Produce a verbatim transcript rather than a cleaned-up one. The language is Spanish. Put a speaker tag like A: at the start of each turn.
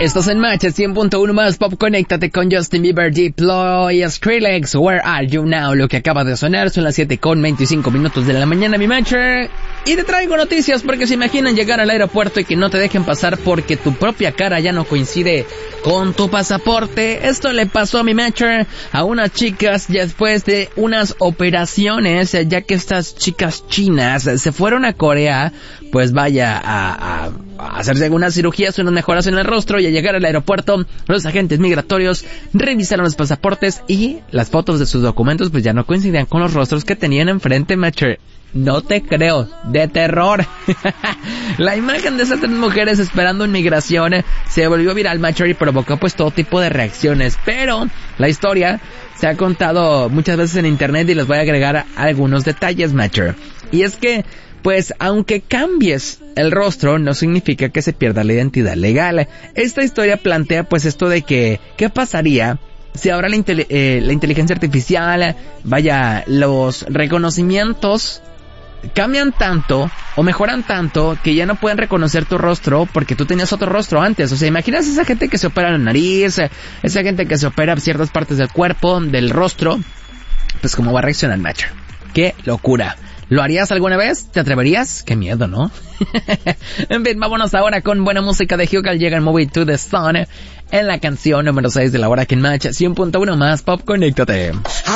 A: Estás en Match cien punto uno más Pop. Conéctate con Justin Bieber, Diplo y Skrillex. Where are you now? Lo que acaba de sonar son las siete con veinticinco minutos de la mañana, mi Matcher. Y te traigo noticias porque se imaginan llegar al aeropuerto y que no te dejen pasar porque tu propia cara ya no coincide con tu pasaporte. Esto le pasó a mi Matcher, a unas chicas después de unas operaciones, ya que estas chicas chinas se fueron a Corea, pues vaya a, a, a hacerse algunas cirugías, unas mejoras en el rostro, y al llegar al aeropuerto los agentes migratorios revisaron los pasaportes y las fotos de sus documentos pues ya no coincidían con los rostros que tenían enfrente, Matcher. No te creo, de terror. La imagen de esas tres mujeres esperando inmigración se volvió viral, Matcher, y provocó pues todo tipo de reacciones, pero la historia se ha contado muchas veces en internet y les voy a agregar algunos detalles, Matcher. Y es que pues aunque cambies el rostro, no significa que se pierda la identidad legal. Esta historia plantea pues esto de que, ¿qué pasaría si ahora la, inte- eh, la inteligencia artificial, vaya, los reconocimientos cambian tanto o mejoran tanto que ya no pueden reconocer tu rostro porque tú tenías otro rostro antes? O sea, imaginas esa gente que se opera la nariz, esa gente que se opera ciertas partes del cuerpo, del rostro, pues cómo va a reaccionar, Matcher. ¡Qué locura! ¿Lo harías alguna vez? ¿Te atreverías? ¡Qué miedo!, ¿no? En fin, vámonos ahora con buena música de Hyugal. Llega el Move It to the Sun en la canción número seis de la hora que en Match cien punto uno más Pop. Conéctate.